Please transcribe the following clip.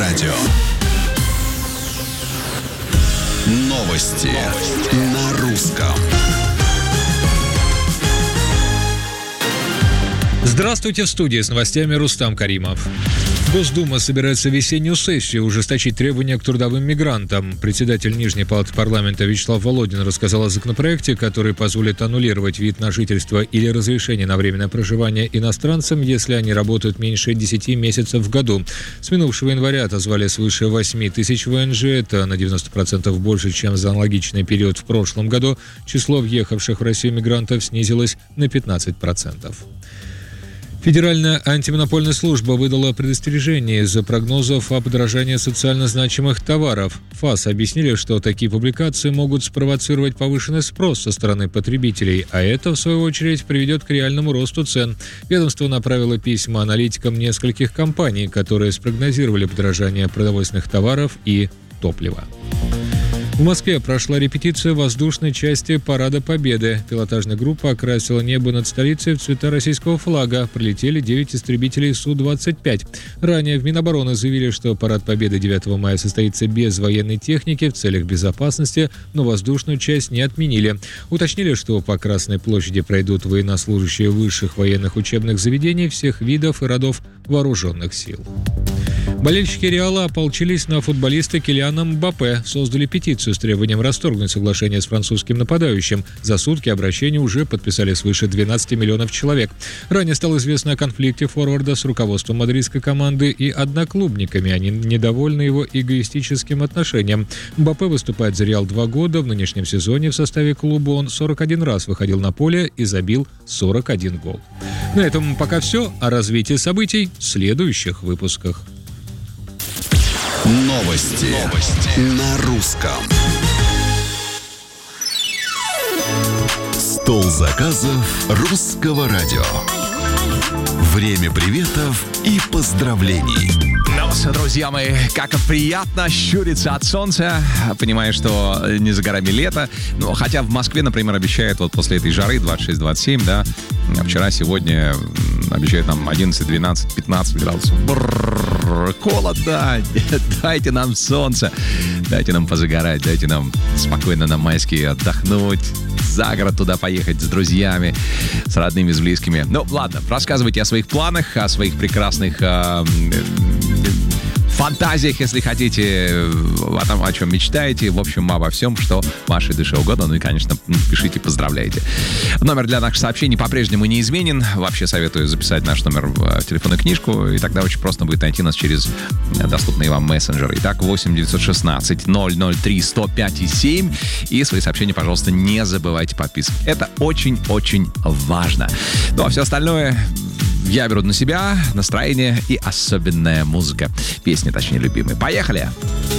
радио. Новости на русском. Здравствуйте, в студии с новостями Рустам Каримов. Госдума собирается в весеннюю сессию ужесточить требования к трудовым мигрантам. Председатель Нижней палаты парламента Вячеслав Володин рассказал о законопроекте, который позволит аннулировать вид на жительство или разрешение на временное проживание иностранцам, если они работают меньше 10 месяцев в году. С минувшего января отозвали свыше 8 тысяч ВНЖ. Это на 90% больше, чем за аналогичный период в прошлом году. Число въехавших в Россию мигрантов снизилось на 15%. Федеральная антимонопольная служба выдала предостережение из-за прогнозов о подорожании социально значимых товаров. ФАС объяснили, что такие публикации могут спровоцировать повышенный спрос со стороны потребителей, а это, в свою очередь, приведет к реальному росту цен. Ведомство направило письма аналитикам нескольких компаний, которые спрогнозировали подорожание продовольственных товаров и топлива. В Москве прошла репетиция воздушной части Парада Победы. Пилотажная группа окрасила небо над столицей в цвета российского флага. Прилетели 9 истребителей Су-25. Ранее в Минобороны заявили, что Парад Победы 9 мая состоится без военной техники в целях безопасности, но воздушную часть не отменили. Уточнили, что по Красной площади пройдут военнослужащие высших военных учебных заведений всех видов и родов вооруженных сил. Болельщики Реала ополчились на футболиста Килиана Мбаппе, создали петицию с требованием расторгнуть соглашение с французским нападающим. За сутки обращение уже подписали свыше 12 миллионов человек. Ранее стало известно о конфликте форварда с руководством мадридской команды и одноклубниками. Они недовольны его эгоистическим отношением. Мбаппе выступает за Реал 2 года. В нынешнем сезоне в составе клуба он 41 раз выходил на поле и забил 41 гол. На этом пока все. О развитии событий в следующих выпусках. Новости на русском. Стол заказов русского радио. Время приветов и поздравлений. Ну все, друзья мои, как приятно щуриться от солнца. Понимаю, что не за горами лето. Но хотя в Москве, например, обещают вот после этой жары 26-27, да. Вчера, сегодня обещают нам 11, 12, 15 градусов. Холодно. Дайте нам солнце. Дайте нам позагорать. Дайте нам спокойно на майские отдохнуть. За город туда поехать с друзьями, с родными, с близкими. Ну, ладно, рассказывайте о своих планах, о своих прекрасных фантазиях, если хотите, о том, о чем мечтаете, в общем, обо всем, что вашей душе угодно. Ну и, конечно, пишите, поздравляйте. Номер для наших сообщений по-прежнему неизменен. Вообще советую записать наш номер в телефонную книжку, и тогда очень просто будет найти нас через доступные вам мессенджеры. Итак, 8-916-003-105-7. И свои сообщения, пожалуйста, не забывайте подписывать. Это очень-очень важно. Ну, а все остальное я беру на себя. Настроение и особенная музыка. Песни, точнее, любимые. Поехали!